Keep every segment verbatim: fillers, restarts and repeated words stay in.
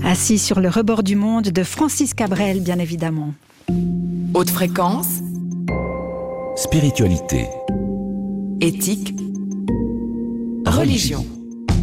Assis sur le rebord du monde de Francis Cabrel, bien évidemment. Haute fréquence, spiritualité, éthique, religion.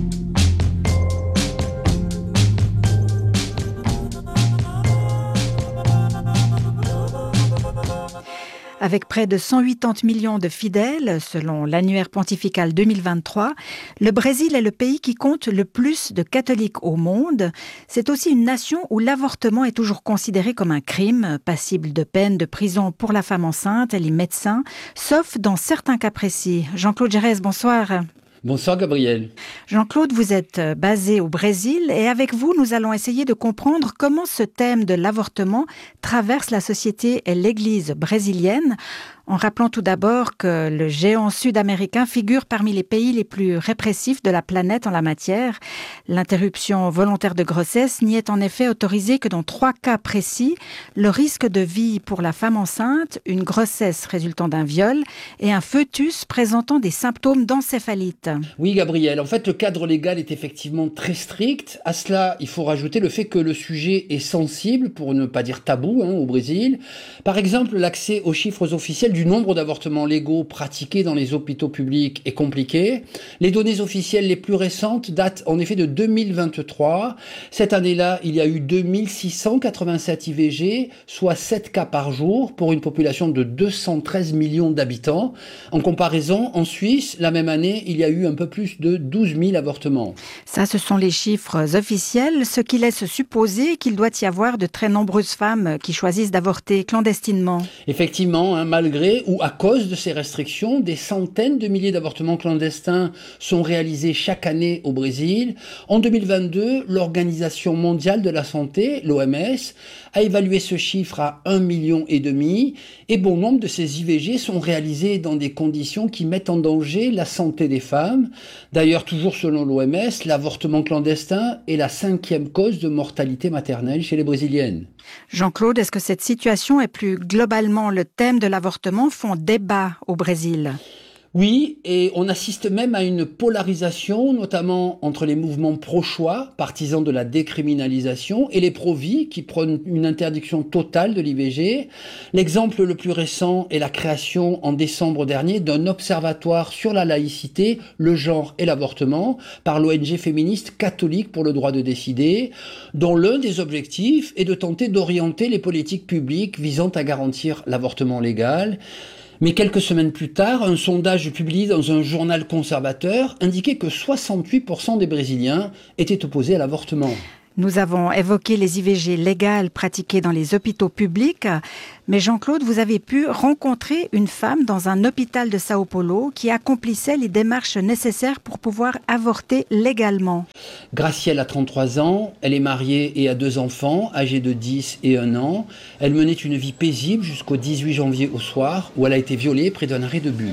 Avec près de cent quatre-vingts millions de fidèles, selon l'annuaire pontifical deux mille vingt-trois, le Brésil est le pays qui compte le plus de catholiques au monde. C'est aussi une nation où l'avortement est toujours considéré comme un crime, passible de peine de prison pour la femme enceinte et les médecins, sauf dans certains cas précis. Jean-Claude Gérès, bonsoir. Bonsoir Gabriel. Jean-Claude, vous êtes basé au Brésil et avec vous, nous allons essayer de comprendre comment ce thème de l'avortement traverse la société et l'Église brésilienne, en rappelant tout d'abord que le géant sud-américain figure parmi les pays les plus répressifs de la planète en la matière. L'interruption volontaire de grossesse n'y est en effet autorisée que dans trois cas précis: le risque de vie pour la femme enceinte, une grossesse résultant d'un viol et un fœtus présentant des symptômes d'encéphalite. Oui Gabriel, en fait le cadre légal est effectivement très strict. À cela, il faut rajouter le fait que le sujet est sensible, pour ne pas dire tabou, hein, au Brésil. Par exemple, l'accès aux chiffres officiels du nombre d'avortements légaux pratiqués dans les hôpitaux publics est compliqué. Les données officielles les plus récentes datent en effet de deux mille vingt-trois. Cette année-là, il y a eu deux mille six cent quatre-vingt-sept I V G, soit sept cas par jour, pour une population de deux cent treize millions d'habitants. En comparaison, en Suisse, la même année, il y a eu un peu plus de douze mille avortements. Ça, ce sont les chiffres officiels, ce qui laisse supposer qu'il doit y avoir de très nombreuses femmes qui choisissent d'avorter clandestinement. Effectivement, hein, malgré ou à cause de ces restrictions, des centaines de milliers d'avortements clandestins sont réalisés chaque année au Brésil. En deux mille vingt-deux, l'Organisation mondiale de la santé, l'O M S, a évalué ce chiffre à un million et demi, et bon nombre de ces I V G sont réalisés dans des conditions qui mettent en danger la santé des femmes. D'ailleurs, toujours selon l'O M S, l'avortement clandestin est la cinquième cause de mortalité maternelle chez les Brésiliennes. Jean-Claude, est-ce que cette situation et plus globalement le thème de l'avortement font débat au Brésil ? Oui, et on assiste même à une polarisation, notamment entre les mouvements pro-choix, partisans de la décriminalisation, et les pro-vie, qui prônent une interdiction totale de l'I V G. L'exemple le plus récent est la création en décembre dernier d'un observatoire sur la laïcité, le genre et l'avortement par l'O N G féministe catholique pour le droit de décider, dont l'un des objectifs est de tenter d'orienter les politiques publiques visant à garantir l'avortement légal. Mais quelques semaines plus tard, un sondage publié dans un journal conservateur indiquait que soixante-huit pour cent des Brésiliens étaient opposés à l'avortement. Nous avons évoqué les I V G légales pratiquées dans les hôpitaux publics, mais Jean-Claude, vous avez pu rencontrer une femme dans un hôpital de Sao Paulo qui accomplissait les démarches nécessaires pour pouvoir avorter légalement. Gracielle a trente-trois ans, elle est mariée et a deux enfants, âgés de dix et un an. Elle menait une vie paisible jusqu'au dix-huit janvier au soir, où elle a été violée près d'un arrêt de bus.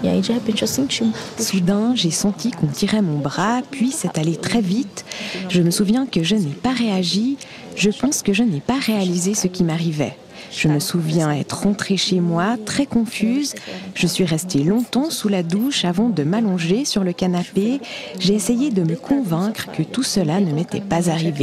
Soudain, j'ai senti qu'on tirait mon bras, puis c'est allé très vite. Je me souviens que je n'ai pas réagi. Je pense que je n'ai pas réalisé ce qui m'arrivait. Je me souviens être rentrée chez moi, très confuse. Je suis restée longtemps sous la douche avant de m'allonger sur le canapé. J'ai essayé de me convaincre que tout cela ne m'était pas arrivé.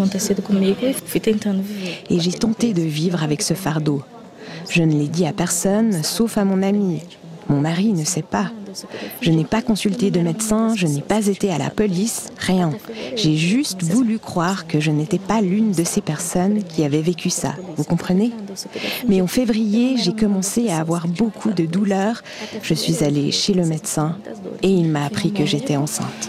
Et j'ai tenté de vivre avec ce fardeau. Je ne l'ai dit à personne, sauf à mon ami. Mon mari ne sait pas. Je n'ai pas consulté de médecin, je n'ai pas été à la police, rien. J'ai juste voulu croire que je n'étais pas l'une de ces personnes qui avaient vécu ça, vous comprenez ? Mais en février, j'ai commencé à avoir beaucoup de douleurs. Je suis allée chez le médecin et il m'a appris que j'étais enceinte.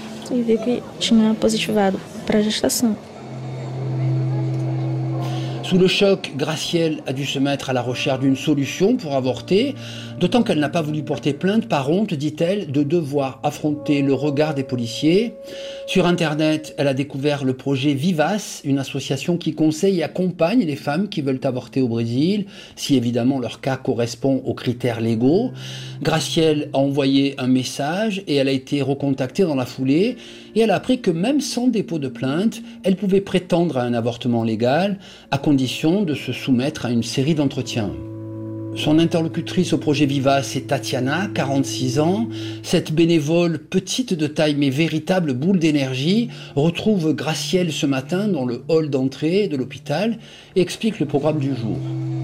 Sous le choc, Gracielle a dû se mettre à la recherche d'une solution pour avorter, d'autant qu'elle n'a pas voulu porter plainte par honte, dit-elle, de devoir affronter le regard des policiers. Sur Internet, elle a découvert le projet Vivace, une association qui conseille et accompagne les femmes qui veulent avorter au Brésil, si évidemment leur cas correspond aux critères légaux. Gracielle a envoyé un message et elle a été recontactée dans la foulée, et elle a appris que même sans dépôt de plainte, elle pouvait prétendre à un avortement légal, à condition de se soumettre à une série d'entretiens. Son interlocutrice au projet Vivace, c'est Tatiana, quarante-six ans. Cette bénévole, petite de taille mais véritable boule d'énergie, retrouve Gracielle ce matin dans le hall d'entrée de l'hôpital et explique le programme du jour.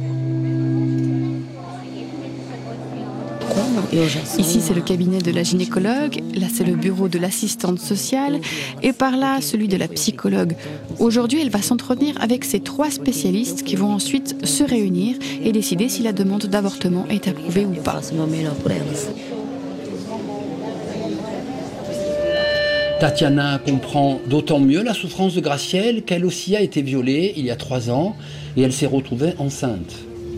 Ici, c'est le cabinet de la gynécologue, là, c'est le bureau de l'assistante sociale, et par là, celui de la psychologue. Aujourd'hui, elle va s'entretenir avec ces trois spécialistes qui vont ensuite se réunir et décider si la demande d'avortement est approuvée ou pas. Tatiana comprend d'autant mieux la souffrance de Gracielle qu'elle aussi a été violée il y a trois ans et elle s'est retrouvée enceinte.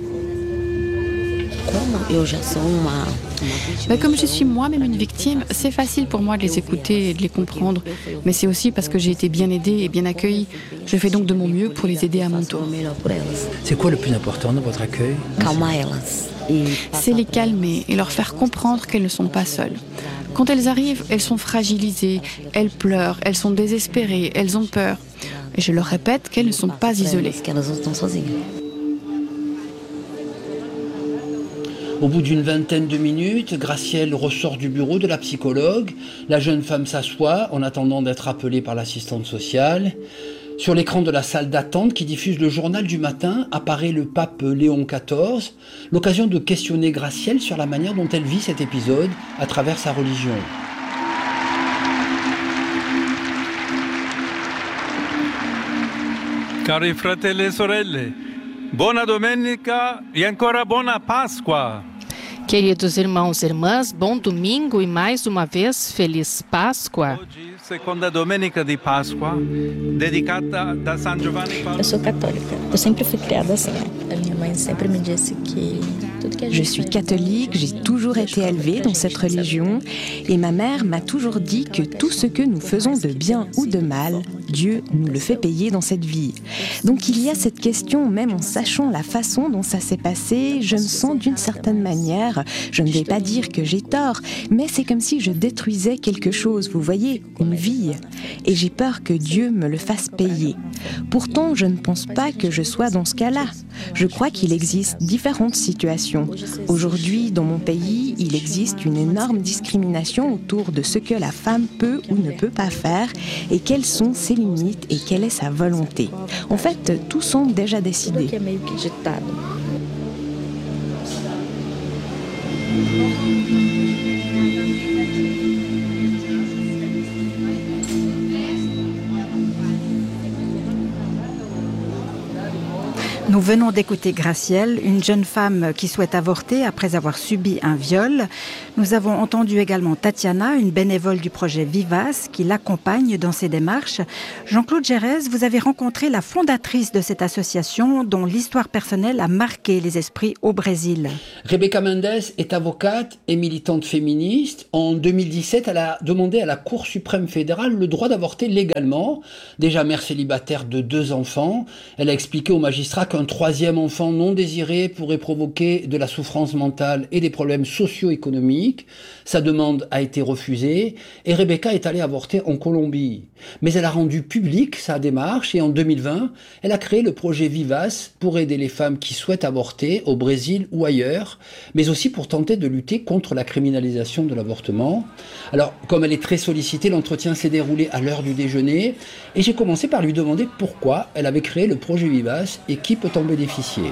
Ben, comme je suis moi-même une victime, c'est facile pour moi de les écouter et de les comprendre. Mais c'est aussi parce que j'ai été bien aidée et bien accueillie. Je fais donc de mon mieux pour les aider à mon tour. C'est quoi le plus important dans votre accueil ? C'est les calmer et leur faire comprendre qu'elles ne sont pas seules. Quand elles arrivent, elles sont fragilisées, elles pleurent, elles sont désespérées, elles ont peur. Et je leur répète qu'elles ne sont pas isolées. Au bout d'une vingtaine de minutes, Gracielle ressort du bureau de la psychologue. La jeune femme s'assoit en attendant d'être appelée par l'assistante sociale. Sur l'écran de la salle d'attente qui diffuse le journal du matin apparaît le pape Léon quatorze, l'occasion de questionner Gracielle sur la manière dont elle vit cet épisode à travers sa religion. Cari fratelli e sorelle, buona domenica e ancora buona Páscoa. Queridos irmãos e irmãs, bom domingo e mais uma vez feliz Páscoa. Oggi, seconda domenica di Pasqua, dedicata da San Giovanni Paolo. Eu sou católica. Eu sempre fui criada assim. A minha mãe sempre me disse que tudo que a gente Je suis catholique, j'ai toujours été élevée dans cette religion et ma mère m'a toujours dit que tout ce que nous faisons de bien ou de mal, Dieu nous le fait payer dans cette vie. Donc il y a cette question, même en sachant la façon dont ça s'est passé, je me sens d'une certaine manière, je ne vais pas dire que j'ai tort, mais c'est comme si je détruisais quelque chose, vous voyez, une vie. Et j'ai peur que Dieu me le fasse payer. Pourtant, je ne pense pas que je sois dans ce cas-là. Je crois qu'il existe différentes situations. Aujourd'hui, dans mon pays, il existe une énorme discrimination autour de ce que la femme peut ou ne peut pas faire et quelles sont ses limites et quelle est sa volonté. En fait, tout semble déjà décidé. Nous venons d'écouter Gracielle, une jeune femme qui souhaite avorter après avoir subi un viol. Nous avons entendu également Tatiana, une bénévole du projet Vivace, qui l'accompagne dans ses démarches. Jean-Claude Gérès, vous avez rencontré la fondatrice de cette association dont l'histoire personnelle a marqué les esprits au Brésil. Rebecca Mendes est avocate et militante féministe. En deux mille dix-sept, elle a demandé à la Cour suprême fédérale le droit d'avorter légalement. Déjà mère célibataire de deux enfants, elle a expliqué aux magistrats qu'un troisième enfant non désiré pourrait provoquer de la souffrance mentale et des problèmes socio-économiques. Sa demande a été refusée et Rebecca est allée avorter en Colombie. Mais elle a rendu publique sa démarche et en deux mille vingt, elle a créé le projet Vivace pour aider les femmes qui souhaitent avorter au Brésil ou ailleurs, mais aussi pour tenter de lutter contre la criminalisation de l'avortement. Alors, comme elle est très sollicitée, l'entretien s'est déroulé à l'heure du déjeuner et j'ai commencé par lui demander pourquoi elle avait créé le projet Vivace et qui peut en bénéficier.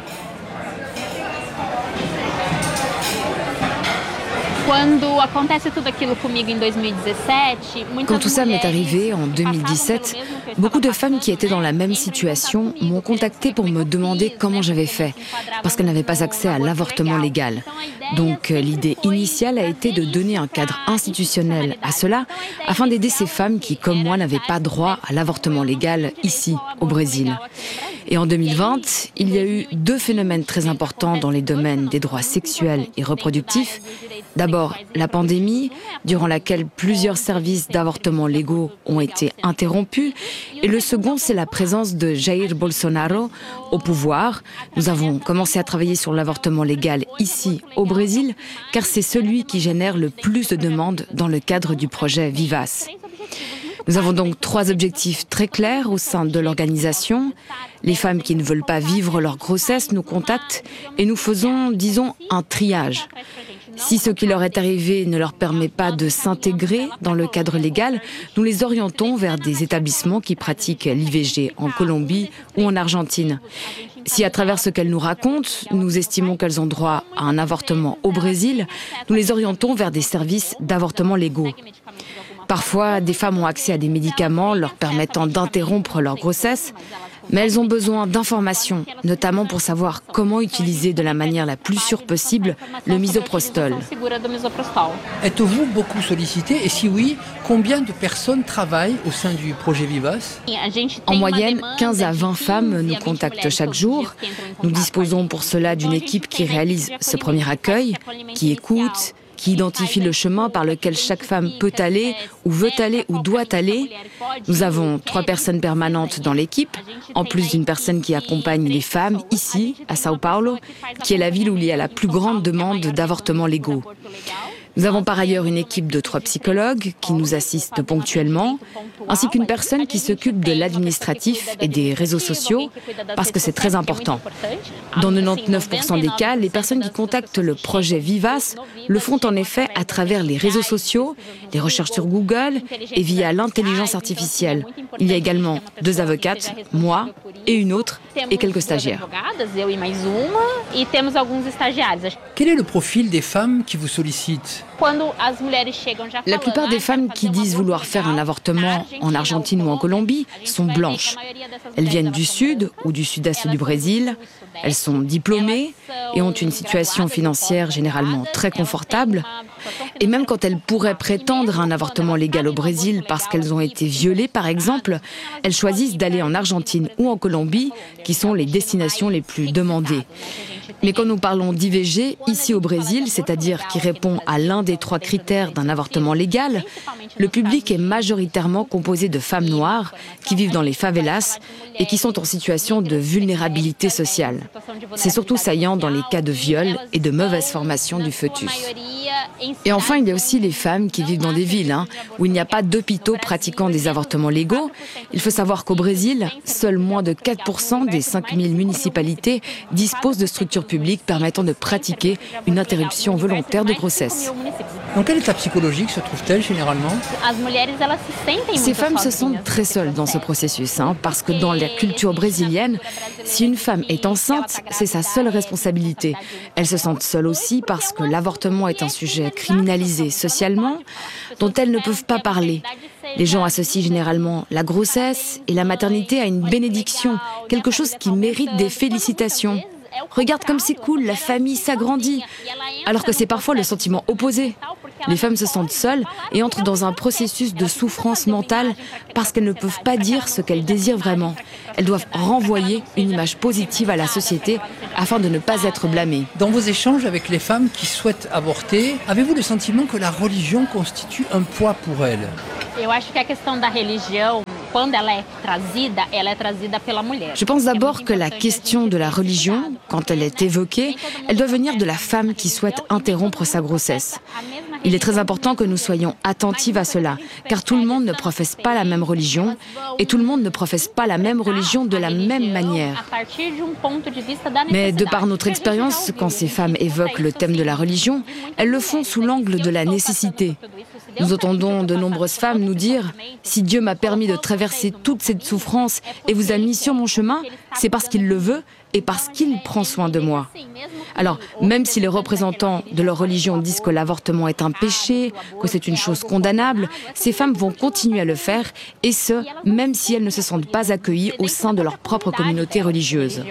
Quand tout ça m'est arrivé en deux mille dix-sept, beaucoup de femmes qui étaient dans la même situation m'ont contactée pour me demander comment j'avais fait, parce qu'elles n'avaient pas accès à l'avortement légal. Donc l'idée initiale a été de donner un cadre institutionnel à cela, afin d'aider ces femmes qui, comme moi, n'avaient pas droit à l'avortement légal ici, au Brésil. Et en deux mille vingt, il y a eu deux phénomènes très importants dans les domaines des droits sexuels et reproductifs. D'abord, la pandémie, durant laquelle plusieurs services d'avortement légaux ont été interrompus. Et le second, c'est la présence de Jair Bolsonaro au pouvoir. Nous avons commencé à travailler sur l'avortement légal ici, au Brésil, car c'est celui qui génère le plus de demandes dans le cadre du projet Vivace. Nous avons donc trois objectifs très clairs au sein de l'organisation. Les femmes qui ne veulent pas vivre leur grossesse nous contactent et nous faisons, disons, un triage. Si ce qui leur est arrivé ne leur permet pas de s'intégrer dans le cadre légal, nous les orientons vers des établissements qui pratiquent l'I V G en Colombie ou en Argentine. Si à travers ce qu'elles nous racontent, nous estimons qu'elles ont droit à un avortement au Brésil, nous les orientons vers des services d'avortement légaux. Parfois, des femmes ont accès à des médicaments leur permettant d'interrompre leur grossesse, mais elles ont besoin d'informations, notamment pour savoir comment utiliser de la manière la plus sûre possible le misoprostol. Êtes-vous beaucoup sollicité? Et si oui, combien de personnes travaillent au sein du projet Vivas? En moyenne, quinze à vingt femmes nous contactent chaque jour. Nous disposons pour cela d'une équipe qui réalise ce premier accueil, qui écoute, qui identifie le chemin par lequel chaque femme peut aller, ou veut aller, ou doit aller. Nous avons trois personnes permanentes dans l'équipe, en plus d'une personne qui accompagne les femmes ici, à São Paulo, qui est la ville où il y a la plus grande demande d'avortements légaux. Nous avons par ailleurs une équipe de trois psychologues qui nous assistent ponctuellement, ainsi qu'une personne qui s'occupe de l'administratif et des réseaux sociaux, parce que c'est très important. Dans quatre-vingt-dix-neuf pour cent des cas, les personnes qui contactent le projet Vivas le font en effet à travers les réseaux sociaux, les recherches sur Google et via l'intelligence artificielle. Il y a également deux avocates, moi et une autre, et quelques stagiaires. Quel est le profil des femmes qui vous sollicitent? La plupart des femmes qui disent vouloir faire un avortement en Argentine ou en Colombie sont blanches. Elles viennent du sud ou du sud-est du Brésil. Elles sont diplômées et ont une situation financière généralement très confortable. Et même quand elles pourraient prétendre à un avortement légal au Brésil parce qu'elles ont été violées, par exemple, elles choisissent d'aller en Argentine ou en Colombie, qui sont les destinations les plus demandées. Mais quand nous parlons d'I V G, ici au Brésil, c'est-à-dire qui répond à l'un des trois critères d'un avortement légal, le public est majoritairement composé de femmes noires qui vivent dans les favelas et qui sont en situation de vulnérabilité sociale. C'est surtout saillant dans les cas de viol et de mauvaise formation du fœtus. Et enfin, il y a aussi les femmes qui vivent dans des villes hein, où il n'y a pas d'hôpitaux pratiquant des avortements légaux. Il faut savoir qu'au Brésil, seuls moins de quatre pour cent des cinq mille municipalités disposent de structures publiques permettant de pratiquer une interruption volontaire de grossesse. Dans quel état psychologique se trouvent-elles généralement? Ces femmes se sentent très seules dans ce processus, hein, parce que dans la culture brésilienne, si une femme est enceinte, c'est sa seule responsabilité. Elles se sentent seules aussi parce que l'avortement est un sujet criminalisé socialement, dont elles ne peuvent pas parler. Les gens associent généralement la grossesse et la maternité à une bénédiction, quelque chose qui mérite des félicitations. Regarde comme c'est cool, la famille s'agrandit. Alors que c'est parfois le sentiment opposé. Les femmes se sentent seules et entrent dans un processus de souffrance mentale parce qu'elles ne peuvent pas dire ce qu'elles désirent vraiment. Elles doivent renvoyer une image positive à la société afin de ne pas être blâmées. Dans vos échanges avec les femmes qui souhaitent avorter, avez-vous le sentiment que la religion constitue un poids pour elles? Je pense d'abord que la question de la religion, quand elle est évoquée, elle doit venir de la femme qui souhaite interrompre sa grossesse. Il est très important que nous soyons attentifs à cela, car tout le monde ne professe pas la même religion et tout le monde ne professe pas la même religion de la même manière. Mais de par notre expérience, quand ces femmes évoquent le thème de la religion, elles le font sous l'angle de la nécessité. Nous entendons de nombreuses femmes nous dire « Si Dieu m'a permis de traverser toute cette souffrance et vous a mis sur mon chemin, c'est parce qu'il le veut et parce qu'il prend soin de moi. » Alors, même si les représentants de leur religion disent que l'avortement est un péché, que c'est une chose condamnable, ces femmes vont continuer à le faire, et ce, même si elles ne se sentent pas accueillies au sein de leur propre communauté religieuse.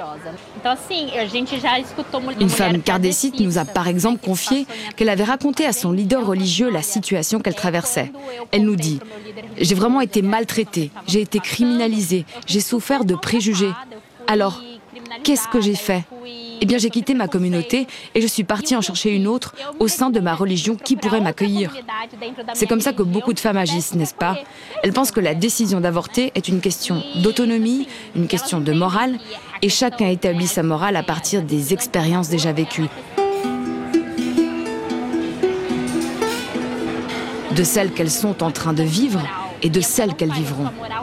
Une femme kardécite nous a par exemple confié qu'elle avait raconté à son leader religieux la situation qu'elle traversait. Elle nous dit « J'ai vraiment été maltraitée, j'ai été criminalisée, j'ai souffert de préjugés. Alors, qu'est-ce que j'ai fait ? Eh bien, j'ai quitté ma communauté et je suis partie en chercher une autre au sein de ma religion qui pourrait m'accueillir. » C'est comme ça que beaucoup de femmes agissent, n'est-ce pas ? Elles pensent que la décision d'avorter est une question d'autonomie, une question de morale, et chacun établit sa morale à partir des expériences déjà vécues. De celles qu'elles sont en train de vivre, et de celles qu'elles vivront.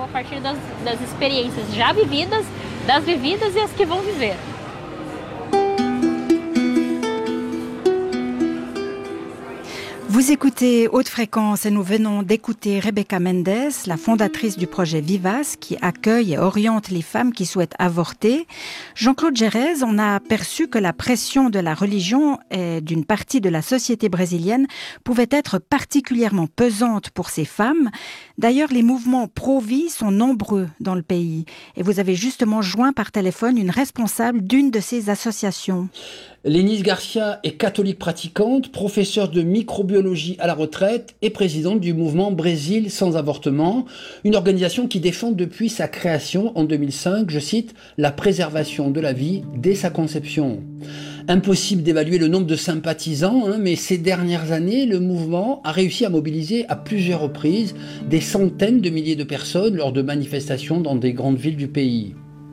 Vous écoutez Haute Fréquence et nous venons d'écouter Rebecca Mendes, la fondatrice du projet Vivas, qui accueille et oriente les femmes qui souhaitent avorter. Jean-Claude Gérez, on a perçu que la pression de la religion et d'une partie de la société brésilienne pouvait être particulièrement pesante pour ces femmes. D'ailleurs, les mouvements pro-vie sont nombreux dans le pays. Et vous avez justement joint par téléphone une responsable d'une de ces associations. Lénis Garcia est catholique pratiquante, professeure de microbiologie à la retraite et présidente du mouvement Brésil sans avortement, une organisation qui défend depuis sa création en deux mille cinq, je cite, « la préservation de la vie dès sa conception ». Impossible d'évaluer le nombre de sympathisants, hein, mais ces dernières années, le mouvement a réussi à mobiliser à plusieurs reprises des centaines de milliers de personnes lors de manifestations dans des grandes villes du pays.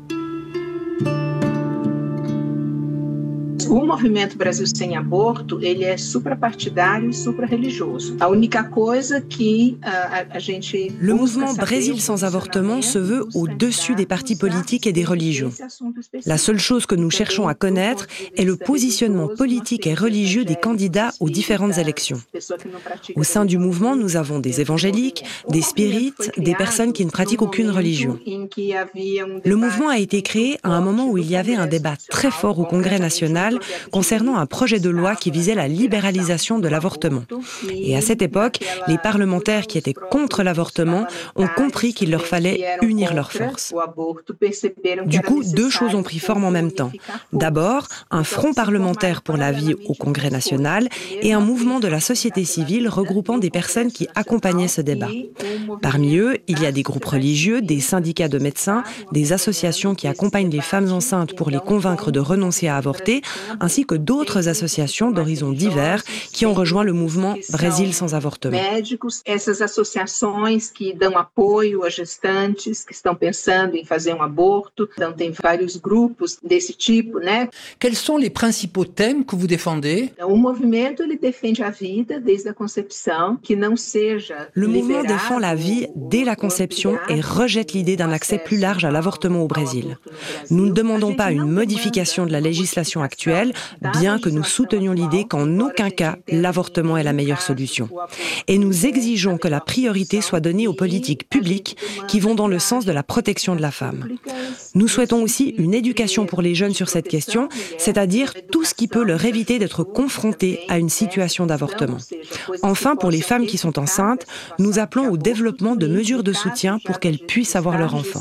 O movimento Brasil Sem Aborto, ele é suprapartidário e suprarreligioso. A única coisa que a, a gente Le mouvement Brésil sans avortement se veut au-dessus des partis politiques et des religions. La seule chose que nous cherchons à connaître est le positionnement politique et religieux des candidats aux différentes élections. Au sein du mouvement, nous avons des évangéliques, des spirites, des personnes qui ne pratiquent aucune religion. Le mouvement a été créé à un moment où il y avait un débat très fort au Congrès national concernant un projet de loi qui visait la libéralisation de l'avortement. Et à cette époque, les parlementaires qui étaient contre l'avortement ont compris qu'il leur fallait unir leurs forces. Du coup, deux choses ont pris forme en même temps. D'abord, un front parlementaire pour la vie au Congrès national et un mouvement de la société civile regroupant des personnes qui accompagnaient ce débat. Parmi eux, il y a des groupes religieux, des syndicats de médecins, des associations qui accompagnent les femmes enceintes pour les convaincre de renoncer à avorter, ainsi que d'autres associations d'horizons divers qui ont rejoint le mouvement Brésil sans avortement. Essas associações que dão apoio a gestantes que estão pensando em fazer um aborto, então tem vários grupos desse tipo, né? Quels sont les principaux thèmes que vous défendez? O movimento ele defende a vida desde a concepção, que não seja. Le mouvement défend la vie dès la conception et rejette l'idée d'un accès plus large à l'avortement au Brésil. Nous ne demandons pas une modification de la législation actuelle, bien que nous soutenions l'idée qu'en aucun cas, l'avortement est la meilleure solution. Et nous exigeons que la priorité soit donnée aux politiques publiques qui vont dans le sens de la protection de la femme. Nous souhaitons aussi une éducation pour les jeunes sur cette question, c'est-à-dire tout ce qui peut leur éviter d'être confrontés à une situation d'avortement. Enfin, pour les femmes qui sont enceintes, nous appelons au développement de mesures de soutien pour qu'elles puissent avoir leur enfant.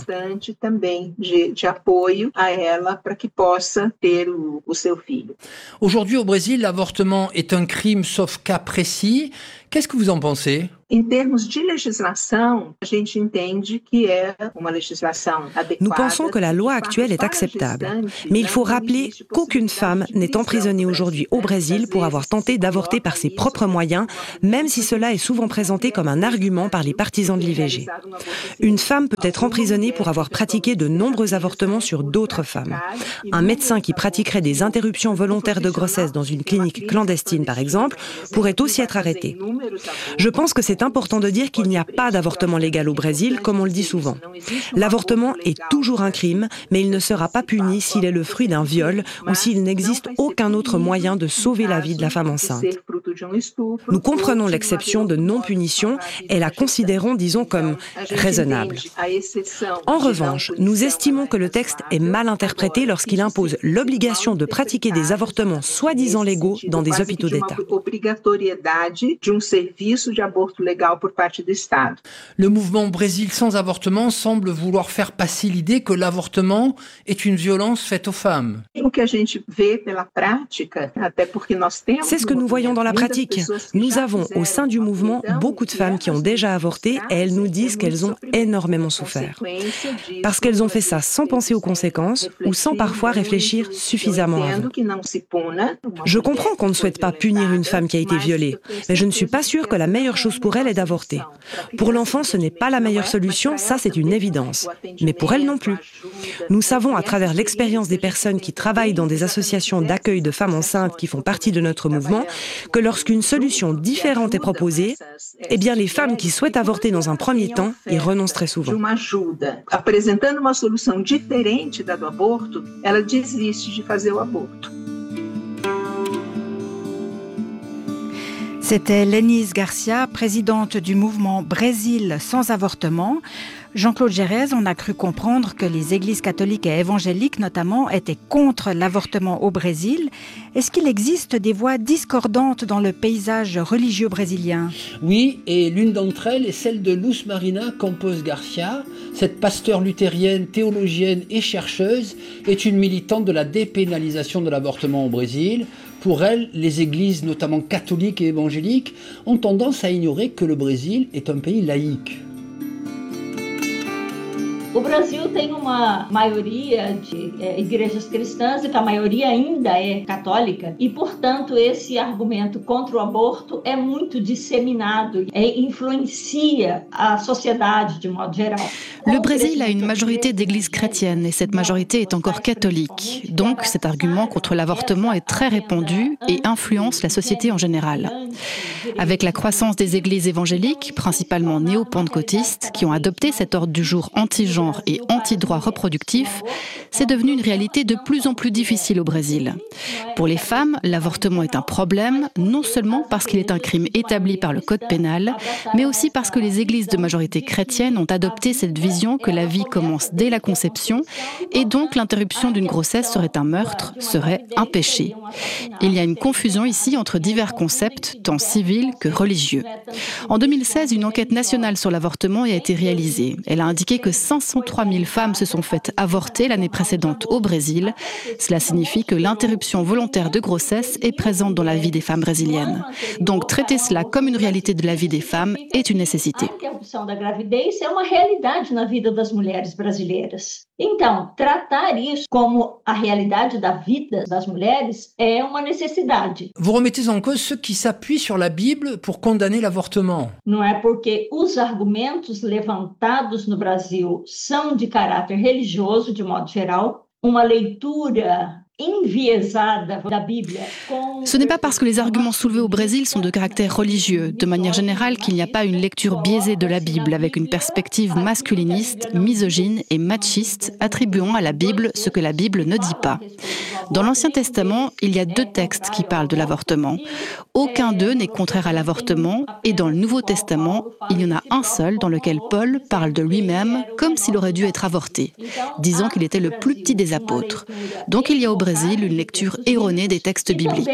Aujourd'hui au Brésil, l'avortement est un crime sauf cas précis. Qu'est-ce que vous en pensez? Em termos de legislação, a gente entende que é uma legislação adequada. Nous pensons que la loi actuelle est acceptable, mais il faut rappeler qu'aucune femme n'est emprisonnée aujourd'hui au Brésil pour avoir tenté d'avorter par ses propres moyens, même si cela est souvent présenté comme un argument par les partisans de l'I V G. Une femme peut être emprisonnée pour avoir pratiqué de nombreux avortements sur d'autres femmes. Un médecin qui pratiquerait des interruptions volontaires de grossesse dans une clinique clandestine, par exemple, pourrait aussi être arrêté. Je pense que c'est important de dire qu'il n'y a pas d'avortement légal au Brésil, comme on le dit souvent. L'avortement est toujours un crime, mais il ne sera pas puni s'il est le fruit d'un viol ou s'il n'existe aucun autre moyen de sauver la vie de la femme enceinte. Nous comprenons l'exception de non-punition et la considérons, disons, comme raisonnable. En revanche, nous estimons que le texte est mal interprété lorsqu'il impose l'obligation de pratiquer des avortements soi-disant légaux dans des hôpitaux d'État. Le mouvement Brésil sans avortement semble vouloir faire passer l'idée que l'avortement est une violence faite aux femmes. C'est ce que nous voyons dans la pratique. Nous avons au sein du mouvement beaucoup de femmes qui ont déjà avorté et elles nous disent qu'elles ont énormément souffert. Parce qu'elles ont fait ça sans penser aux conséquences ou sans parfois réfléchir suffisamment avant. Je comprends qu'on ne souhaite pas punir une femme qui a été violée, mais je ne suis pas sûre que la meilleure chose pour elle est d'avorter. Pour l'enfant, ce n'est pas la meilleure solution, ça c'est une évidence. Mais pour elle non plus. Nous savons à travers l'expérience des personnes qui travaillent dans des associations d'accueil de femmes enceintes qui font partie de notre mouvement que leur lorsqu'une solution différente est proposée, eh bien les femmes qui souhaitent avorter dans un premier temps y renoncent très souvent. Apresentando uma solução diferente da do aborto, ela desiste de fazer o aborto. C'était Lénise Garcia, présidente du mouvement Brésil sans avortement. Jean-Claude Gérez, on a cru comprendre que les églises catholiques et évangéliques notamment étaient contre l'avortement au Brésil. Est-ce qu'il existe des voix discordantes dans le paysage religieux brésilien ? Oui, et l'une d'entre elles est celle de Luz Marina Campos Garcia. Cette pasteure luthérienne, théologienne et chercheuse est une militante de la dépénalisation de l'avortement au Brésil. Pour elle, les églises, notamment catholiques et évangéliques, ont tendance à ignorer que le Brésil est un pays laïque. O Brasil tem uma maioria de é, igrejas cristãs e que a maioria ainda é católica e, portanto, esse argumento contra o aborto é muito disseminado e influencia a sociedade de modo geral. Le Brésil a une majorité d'églises chrétiennes et cette majorité est encore catholique. Donc cet argument contre l'avortement est très répandu et influence la société en général. Avec la croissance des églises évangéliques, principalement néo-pentecôtistes, qui ont adopté cet ordre du jour anti-genre et anti-droit reproductif, c'est devenu une réalité de plus en plus difficile au Brésil. Pour les femmes, l'avortement est un problème, non seulement parce qu'il est un crime établi par le code pénal, mais aussi parce que les églises de majorité chrétienne ont adopté cette vision que la vie commence dès la conception et donc l'interruption d'une grossesse serait un meurtre, serait un péché. Il y a une confusion ici entre divers concepts, tant civils que religieux. En deux mille seize, une enquête nationale sur l'avortement a été réalisée. Elle a indiqué que cinq cent trois mille femmes se sont faites avorter l'année précédente au Brésil. Cela signifie que l'interruption volontaire de grossesse est présente dans la vie des femmes brésiliennes. Donc traiter cela comme une réalité de la vie des femmes est une nécessité. A interrupção da gravidez é uma realidade na vida das mulheres brasileiras. Então, tratar isso como a realidade da vida das mulheres é uma necessidade. Vous remettez en cause ceux qui s'appuient sur la Bible pour condamner l'avortement. Não é porque os argumentos levantados no Brasil são de caráter religioso, de modo geral, uma leitura enviesada da Bíblia. Ce n'est pas parce que les arguments soulevés au Brésil sont de caractère religieux, de manière générale, qu'il n'y a pas une lecture biaisée de la Bible avec une perspective masculiniste, misogyne et machiste, attribuant à la Bible ce que la Bible ne dit pas. Dans l'Ancien Testament, il y a deux textes qui parlent de l'avortement. Aucun d'eux n'est contraire à l'avortement et dans le Nouveau Testament, il y en a un seul dans lequel Paul parle de lui-même comme s'il aurait dû être avorté, disant qu'il était le plus petit des apôtres. Donc il y a au Brésil une lecture erronée des textes bibliques.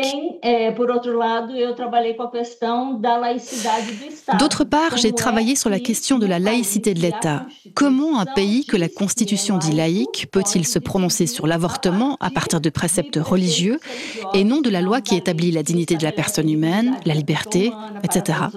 D'autre part, j'ai travaillé sur la question de la laïcité de l'État. Comment un pays que la Constitution dit laïque peut-il se prononcer sur l'avortement à partir de préceptes religieux et non de la loi qui établit la dignité de la personne humaine, la liberté, et cetera.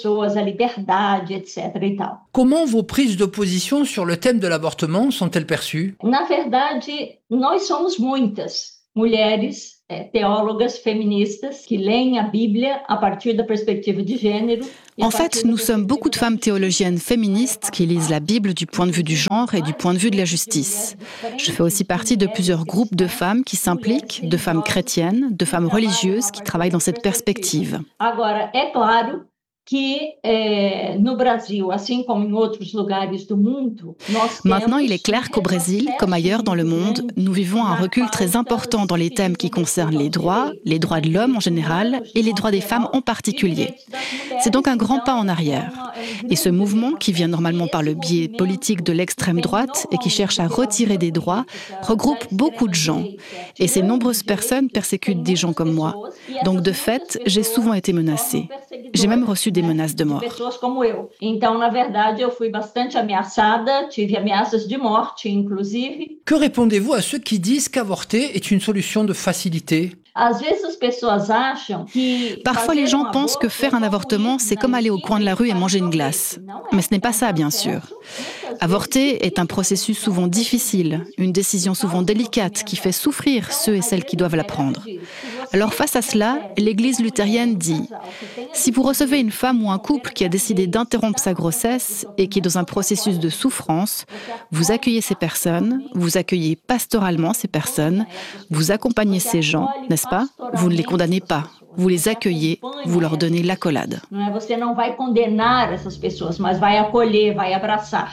Comment vos prises d'opposition sur le thème de l'avortement sont-elles perçues? Na verdade, nós somos muitas mulheres teólogas feministas que leem a Bíblia a partir da perspectiva de gênero. En fait, nous sommes beaucoup de femmes théologiennes féministes qui lisent la Bible du point de vue du genre et du point de vue de la justice. Je fais aussi partie de plusieurs groupes de femmes qui s'impliquent, de femmes chrétiennes, de femmes religieuses qui travaillent dans cette perspective. Agora, é claro que eh, no Brasil, assim como em outros lugares do mundo, nós Maintenant, il est clair qu'au Brésil, comme ailleurs dans le monde, nous vivons un recul très important dans les thèmes qui concernent les droits, les droits de l'homme en général et les droits des femmes en particulier. C'est donc un grand pas en arrière. Et ce mouvement, qui vient normalement par le biais politique de l'extrême droite et qui cherche à retirer des droits, regroupe beaucoup de gens. Et ces nombreuses personnes persécutent des gens comme moi. Donc de fait, j'ai souvent été menacée. J'ai même reçu des menaces de mort. Pessoas como eu. Então, na verdade, eu fui bastante ameaçada, tive ameaças de morte, inclusive. Que répondez-vous à ceux qui disent qu'avorter est une solution de facilité? Às vezes as pessoas acham que Parfois, les gens pensent que faire un avortement, c'est comme aller au coin de la rue et manger une glace. Mais ce n'est pas ça, bien sûr. Avorter est un processus souvent difficile, une décision souvent délicate qui fait souffrir ceux et celles qui doivent la prendre. Alors face à cela, l'Église luthérienne dit « Si vous recevez une femme ou un couple qui a décidé d'interrompre sa grossesse et qui est dans un processus de souffrance, vous accueillez ces personnes, vous accueillez pastoralement ces personnes, vous accompagnez ces gens, n'est-ce pas? Vous ne les condamnez pas. vous les accueillez, vous leur donnez l'accolade. Você não vai condenar essas pessoas, mas vai acolher, vai abraçar.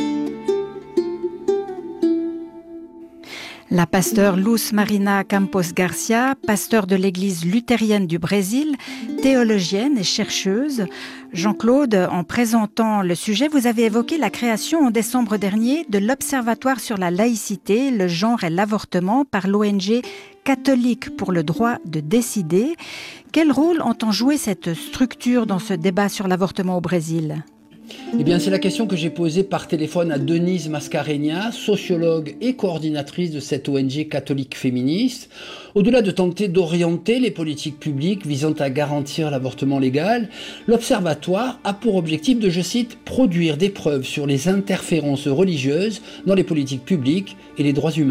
La pasteure Luz Marina Campos Garcia, pasteur de l'église luthérienne du Brésil, théologienne et chercheuse. Jean-Claude, en présentant le sujet, vous avez évoqué la création en décembre dernier de l'Observatoire sur la laïcité, le genre et l'avortement par l'O N G catholique pour le droit de décider. Quel rôle entend jouer cette structure dans ce débat sur l'avortement au Brésil ? Eh bien, c'est la question que j'ai posée par téléphone à Denise Mascarenhas, sociologue et coordinatrice de cette O N G catholique féministe. Au-delà de tenter d'orienter les politiques publiques visant à garantir l'avortement légal, l'Observatoire a pour objectif de, je cite, « produire des preuves sur les interférences religieuses dans les politiques publiques et les droits humains ».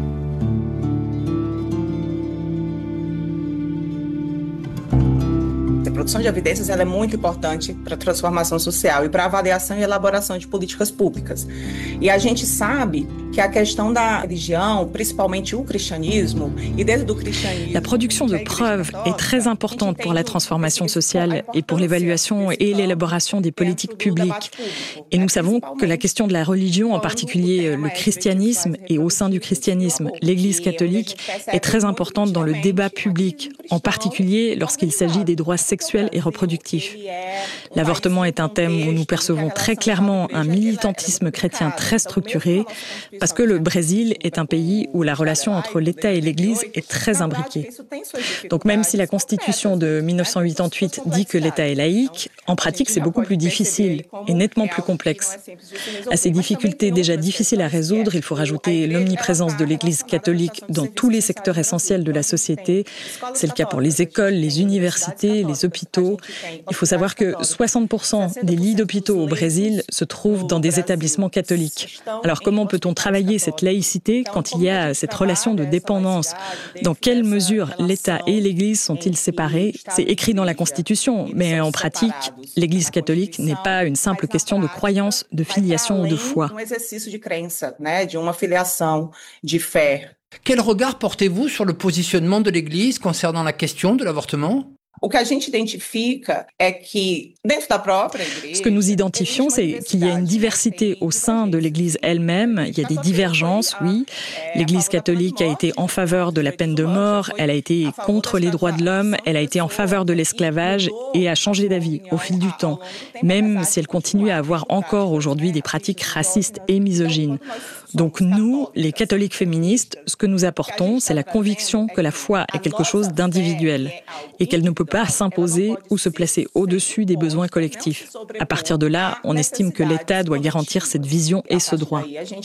A produção de evidências ela é muito importante para a transformação social e para a avaliação e elaboração de políticas públicas. E a gente sabe que a questão da religião, principalmente o cristianismo, e dentro do cristianismo... La production de preuves est très importante pour la transformation sociale et pour l'évaluation et l'élaboration des politiques publiques. Et nous savons que la question de la religion, en particulier le christianisme et au sein du christianisme, l'Église catholique, est très importante dans le débat public, en particulier lorsqu'il s'agit des droits sexuels et reproductifs. L'avortement est un thème où nous percevons très clairement un militantisme chrétien très structuré, parce que le Brésil est un pays où la relation entre l'État et l'Église est très imbriquée. Donc même si la Constitution de mille neuf cent quatre-vingt-huit dit que l'État est laïque, en pratique c'est beaucoup plus difficile et nettement plus complexe. À ces difficultés déjà difficiles à résoudre, il faut rajouter l'omniprésence de l'Église catholique dans tous les secteurs essentiels de la société. C'est le cas pour les écoles, les universités, les hôpitaux. Il faut savoir que soixante pour cent des lits d'hôpitaux au Brésil se trouvent dans des établissements catholiques. Alors comment peut-on travailler cette laïcité quand il y a cette relation de dépendance? Dans quelle mesure l'État et l'Église sont-ils séparés? C'est écrit dans la Constitution, mais en pratique, l'Église catholique n'est pas une simple question de croyance, de filiation ou de foi. Quel regard portez-vous sur le positionnement de l'Église concernant la question de l'avortement ? O que a gente identifica é que dentro da própria igreja, ce que nous identifions, c'est qu'il y a une diversité au sein de l'Église elle-même. Il y a des divergences, oui. L'Église catholique a été en faveur de la peine de mort, elle a été contre les droits de l'homme, elle a été en faveur de l'esclavage et a changé d'avis au fil du temps, même si elle continue à avoir encore aujourd'hui des pratiques racistes et misogynes. Donc nous, les catholiques féministes, ce que nous apportons, c'est la conviction que la foi est quelque chose d'individuel et qu'elle ne peut pas s'imposer ou se placer au-dessus des besoins collectifs. À partir de là, on estime que l'État doit garantir cette vision et ce droit.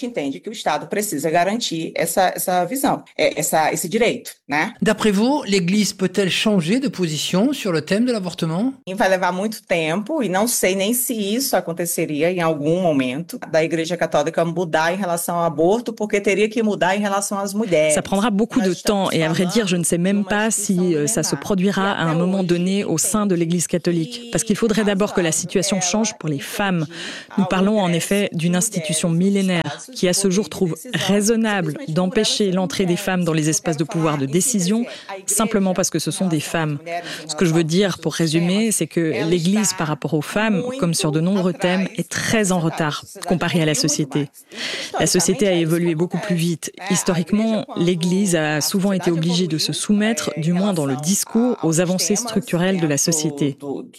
D'après vous, l'Église peut-elle changer de position sur le thème de l'avortement? Vai levar muito tempo e não sei nem se isso aconteceria em algum momento da Igreja Católica mudar em relação ao aborto, porque teria que mudar em relação às mulheres. Ça prendra beaucoup de temps et à vrai dire, je ne sais même pas si ça se produira à un moment donné au sein de l'Église catholique, parce qu'il faudrait d'abord que la situation change pour les femmes. Nous parlons en effet d'une institution millénaire qui à ce jour trouve raisonnable d'empêcher l'entrée des femmes dans les espaces de pouvoir de décision simplement parce que ce sont des femmes. Ce que je veux dire pour résumer, c'est que l'Église par rapport aux femmes, comme sur de nombreux thèmes, est très en retard comparée à la société. La société a évolué beaucoup plus vite. Historiquement, l'Église a souvent été obligée de se soumettre, du moins dans le discours, aux avancées structurelles de la société.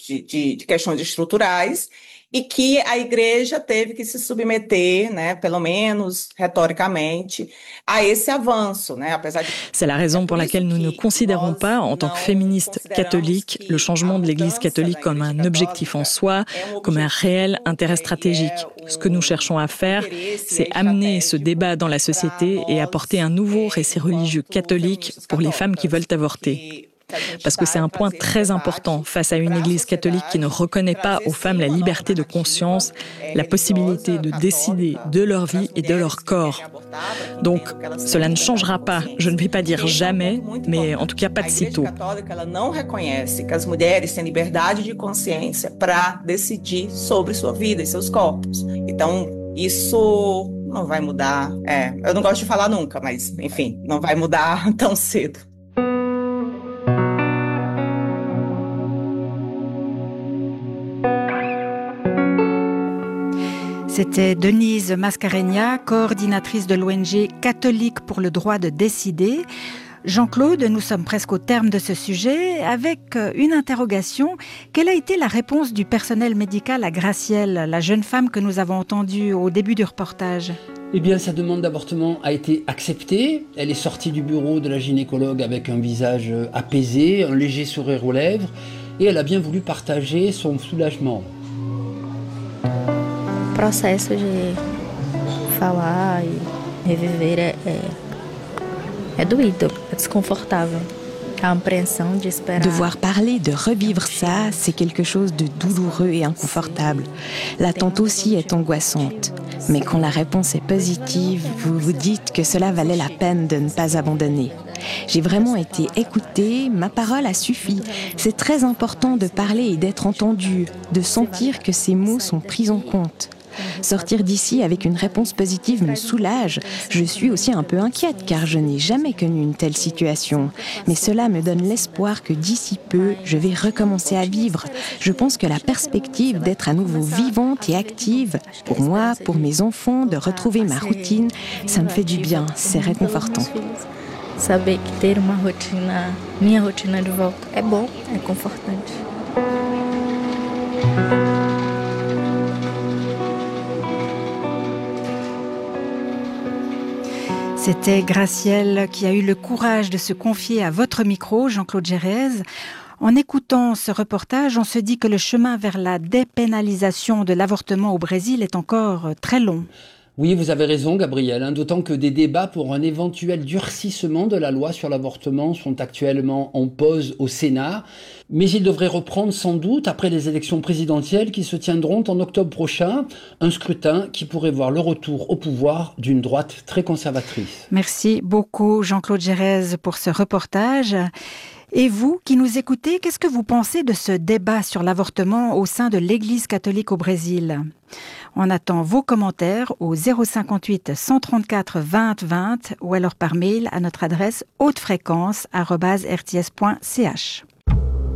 E que a igreja teve que se submeter, né, pelo menos retoricamente, a esse avanço, né, apesar de... C'est la raison pour laquelle nous ne considérons pas, en tant que féministes catholiques, le changement de l'Église catholique comme un objectif en soi, comme un réel intérêt stratégique. Ce que nous cherchons à faire, c'est amener ce débat dans la société et apporter un nouveau récit religieux catholique pour les femmes qui veulent avorter. Parce que c'est un point très important face à une Église catholique qui ne reconnaît pas aux femmes la liberté de conscience, la possibilité de décider de leur vie et de leur corps. Donc, cela ne changera pas, je ne vais pas dire jamais, mais en tout cas pas de sitôt. A Igreja Católica ela não reconhece que as mulheres têm liberdade de consciência para decidir sobre sua vida e seus corpos. Então, isso não vai mudar. É, eu não gosto de falar nunca, mas, enfim, não vai mudar tão cedo. C'était Denise Mascarenhas, coordinatrice de l'O N G Catholiques pour le droit de décider. Jean-Claude, nous sommes presque au terme de ce sujet avec une interrogation. Quelle a été la réponse du personnel médical à Gracielle, la jeune femme que nous avons entendue au début du reportage ? Eh bien, sa demande d'avortement a été acceptée. Elle est sortie du bureau de la gynécologue avec un visage apaisé, un léger sourire aux lèvres, et elle a bien voulu partager son soulagement. O processo de falar e reviver é, é, é doído, é desconfortável. Devoir parler, de revivre ça, c'est quelque chose de douloureux et inconfortable. L'attente aussi est angoissante. Mais quand la réponse est positive, vous vous dites que cela valait la peine de ne pas abandonner. J'ai vraiment été écoutée, ma parole a suffi. C'est très important de parler et d'être entendu, de sentir que ces mots sont pris en compte. Sortir d'ici avec une réponse positive me soulage. Je suis aussi un peu inquiète car je n'ai jamais connu une telle situation. Mais cela me donne l'espoir que d'ici peu, je vais recommencer à vivre. Je pense que la perspective d'être à nouveau vivante et active, pour moi, pour mes enfants, de retrouver ma routine, ça me fait du bien, c'est réconfortant. Saber que ter uma rotina, minha rotina de volta, é bom, é confortante. C'était Gracielle qui a eu le courage de se confier à votre micro, Jean-Claude Gérez. En écoutant ce reportage, on se dit que le chemin vers la dépénalisation de l'avortement au Brésil est encore très long. Oui, vous avez raison, Gabriel, hein, d'autant que des débats pour un éventuel durcissement de la loi sur l'avortement sont actuellement en pause au Sénat. Mais ils devraient reprendre sans doute après les élections présidentielles qui se tiendront en octobre prochain, un scrutin qui pourrait voir le retour au pouvoir d'une droite très conservatrice. Merci beaucoup, Jean-Claude Gérez, pour ce reportage. Et vous, qui nous écoutez, qu'est-ce que vous pensez de ce débat sur l'avortement au sein de l'Église catholique au Brésil ? On attend vos commentaires au zéro cinquante-huit cent trente-quatre vingt vingt ou alors par mail à notre adresse hautefréquence arobase r t s point c h.